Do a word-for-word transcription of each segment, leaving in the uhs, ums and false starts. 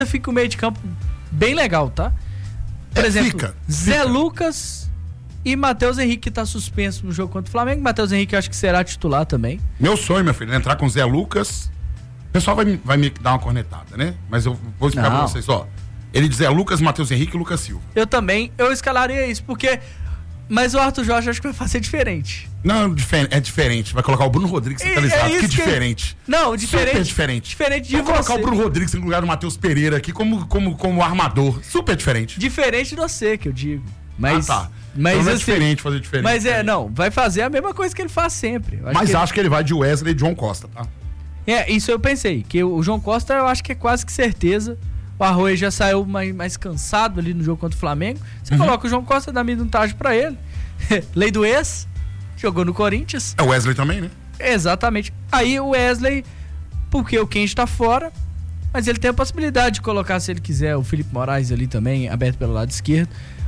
fica o meio de campo bem legal, tá? Por É, exemplo, fica, Zé fica. Lucas e Matheus Henrique, que tá suspenso no jogo contra o Flamengo. Matheus Henrique eu acho que será titular também. Meu sonho, meu filho, é entrar com o Zé Lucas. O pessoal vai, me- vai me dar uma cornetada, né? Mas eu vou explicar Não. pra vocês, ó. Ele diz Zé Lucas, Matheus Henrique e Lucas Silva. Eu também, eu escalaria isso, porque... Mas o Arthur Jorge acho que vai fazer diferente. Não, difer- é diferente. Vai colocar o Bruno Rodrigues É- centralizado. é que isso que- diferente. Não, diferente. Super diferente. Diferente de Vou colocar você. o Bruno Rodrigues no lugar do Matheus Pereira aqui como, como, como armador. Super diferente. Diferente de você, que eu digo. Mas, ah, tá. mas então não é assim, diferente fazer diferente. Mas é, não, vai fazer a mesma coisa que ele faz sempre. Eu acho Mas que acho que ele vai de Wesley e John Costa, tá? ele- É, isso eu pensei, que o João Costa eu acho que é quase que certeza. O Arroio já saiu mais, mais cansado ali no jogo contra o Flamengo. Você Uhum. coloca o João Costa, dá minutagem pra ele. Lei do ex, jogou no Corinthians. É o Wesley também, né? Exatamente. Aí o Wesley, porque o Kenji tá fora, mas ele tem a possibilidade de colocar, se ele quiser, o Felipe Moraes ali também, aberto pelo lado esquerdo.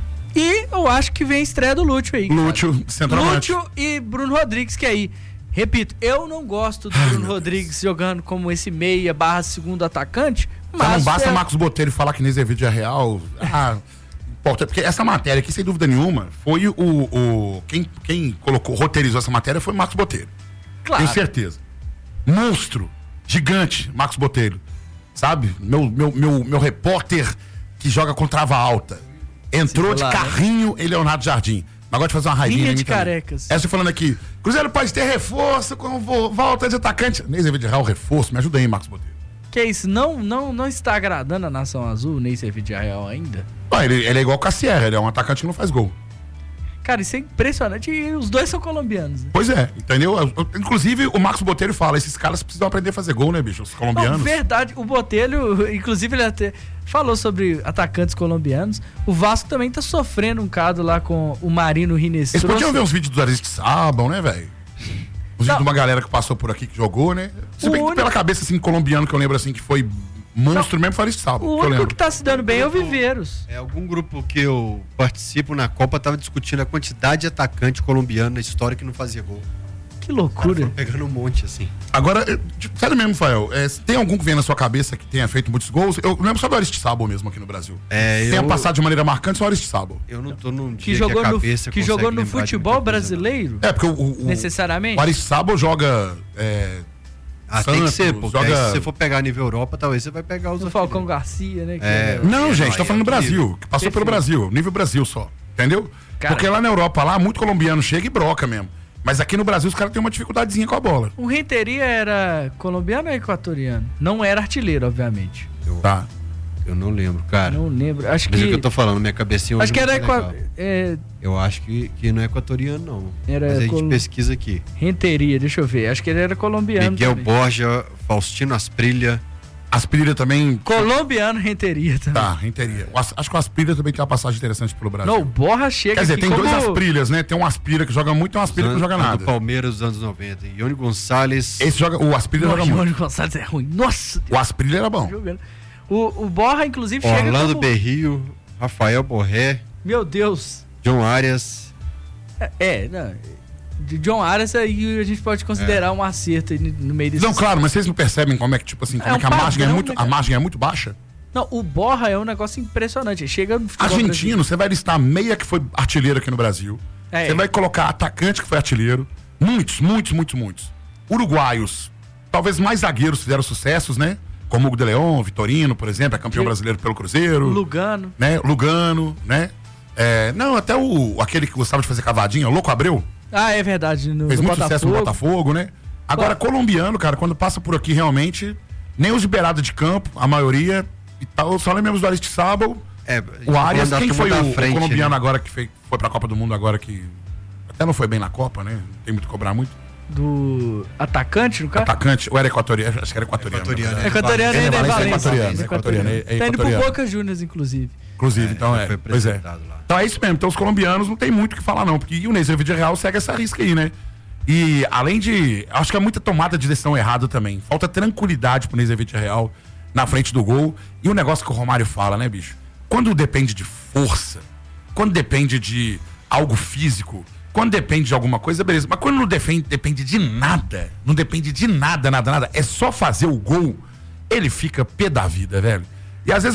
E eu acho que vem a estreia do Lúcio aí. cara. Lúcio, centroavante. Lúcio e Bruno Rodrigues, que aí, repito, eu não gosto do Ai, Bruno meu Rodrigues jogando como esse meia barra segundo atacante, Já mas... não basta é- Marcos Botelho falar que Inês é vídeo é real. Ah, importa, porque essa matéria aqui, sem dúvida nenhuma, foi o. o quem, quem colocou, roteirizou essa matéria foi o Marcos Botelho. Claro. Tenho certeza. Monstro, gigante, Marcos Botelho. Sabe? Meu, meu, meu, meu repórter que joga com trava alta. Entrou Sim, de lá, né? carrinho em Leonardo Jardim. Mas gosta de fazer uma raivinha. Linha em mim de também. carecas. Essa falando aqui. Cruzeiro pode ter reforço com vo- volta de atacante. Nem é vídeo real, reforço. Me ajuda aí, Marcos Botelho. Que isso, não, não, não está agradando a Nação Azul, nem servir de real ainda? Ah, ele, ele é igual o Cassier, ele é um atacante que não faz gol. Cara, isso é impressionante e os dois são colombianos. Né? Pois é, entendeu? Eu- eu- Inclusive, o Marcos Botelho fala, esses caras precisam aprender a fazer gol, né, bicho? Os colombianos. Não, verdade, o Botelho, inclusive ele até falou sobre atacantes colombianos. O Vasco também tá sofrendo um caso lá com o Marino Rinestro. Eles podiam ver uns vídeos do Aristizábal, né, velho? Os vídeos Não. de uma galera que passou por aqui, que jogou, né? Se O bem que único- pela cabeça, assim, colombiano, que eu lembro, assim, que foi monstro mesmo, foi Aristizábal, O que eu único lembro. que tá se dando bem é o Viveiros. É, algum grupo que eu participo na Copa tava discutindo a quantidade de atacante colombiano na história que não fazia gol. Que loucura. Foram pegando um monte, assim. Agora, eu- tipo, sério mesmo, Fael, é, tem algum que vem na sua cabeça que tenha feito muitos gols? Eu lembro só do Aristizábal mesmo aqui no Brasil. É, Tenha eu- passado de maneira marcante só o Aristizábal. Eu não tô num dia Que jogou que a no, cabeça que consegue jogou no lembrar de futebol muita coisa, não. brasileiro? É, porque o, o, o, Necessariamente? o Aristizábal joga... É, Ah, tem que Santos, ser, porque joga- aí se você for pegar nível Europa, talvez você vai pegar os O Falcão Garcia, né? que É. era- Não, É, gente, não, tô aí falando do é outro Brasil, nível. que passou pelo Perfeito. Brasil, nível Brasil só, entendeu? Cara, Porque lá na Europa, lá, muito colombiano chega e broca mesmo. Mas aqui no Brasil, os caras têm uma dificuldadezinha com a bola. O Renteria era colombiano ou equatoriano? Não era artilheiro, obviamente. Eu, Tá. eu não lembro, cara. Não lembro. Acho Mas é o que. que eu tô falando, minha cabecinha hoje Acho que não era. tá Equa... legal. É, Eu acho que, que não é equatoriano, não. Era Mas a gente colo- pesquisa aqui. Renteria, deixa eu ver. Acho que ele era colombiano. Miguel também. Borja, Faustino Asprilha. Asprilha também. Colombiano Renteria também. Tá, renteria. O As- Acho que o Asprilha também tem uma passagem interessante pelo Brasil. Não, o Borra chega Quer dizer, aqui tem como... dois Asprilhas, né? Tem um Asprilha que joga muito e um Asprilha que não joga do nada. Palmeiras dos anos noventa. Ione Gonçalves. Esse joga. O Asprilha Nossa, joga muito. Johnny Gonçalves é ruim. Nossa, O Asprilha era bom. jogando. O, o Borra, inclusive, chega Orlando como... Berrio, Rafael Borré, Meu Deus. John Arias. É, é, não... De John Arias aí a gente pode considerar um acerto aí no meio desse... Não, claro, mas vocês não percebem como é que, tipo assim, como É é, um que a margem é padrão, muito, né, a cara? margem é muito baixa? Não, o Borra é um negócio impressionante. Ele chega no futebol Argentino, você vai listar meia que foi artilheiro aqui no Brasil. É. Você vai colocar atacante que foi artilheiro. Muitos, muitos, muitos, muitos. Uruguaios. Talvez mais zagueiros fizeram sucessos, né? Como Hugo de Leon, Vitorino, por exemplo, é campeão Que- brasileiro pelo Cruzeiro. Lugano. Né? Lugano, né? É, não, até o aquele que gostava de fazer cavadinha, o Louco Abreu, Ah, é verdade. No, fez no muito sucesso no Botafogo. Botafogo, né? Agora, colombiano, cara, quando passa por aqui realmente, nem os de beirada de campo, a maioria, e tal, só lembramos do Aristizábal, É, o Arias, quem foi o, o frente, colombiano né? agora que foi, foi pra Copa do Mundo agora que até não foi bem na Copa, né? Não tem muito que cobrar muito. Do atacante, no caso? Atacante, ou era equatoriano? Acho que era equatoriano. Equatoriano, na é. verdade. Equatoriano Ele é é da Valência, é Valência. equatoriano, é equatoriano, é Tá indo pro equatoriano. Boca Juniors, inclusive. Inclusive, É, então já é. foi Pois é. apresentado lá. Então é isso mesmo. Então os colombianos não tem muito o que falar, não. Porque e o Neyzer Vídeo Real segue essa risca aí, né? E além de. Acho que é muita tomada de decisão errada também. Falta tranquilidade pro Neyzer Vídeo Real na frente do gol. E o negócio que o Romário fala, né, bicho? Quando depende de força, quando depende de algo físico, quando depende de alguma coisa, beleza. Mas quando não depende, depende de nada, não depende de nada, nada, nada, é só fazer o gol, ele fica pé da vida, velho. E às vezes